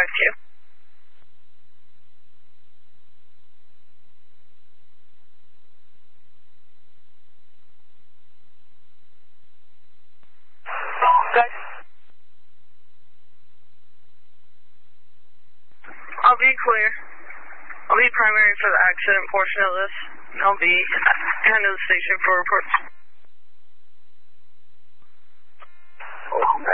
you. Good. I'll be clear. I'll be primary for the accident portion of this. And I'll be heading to the station for reports.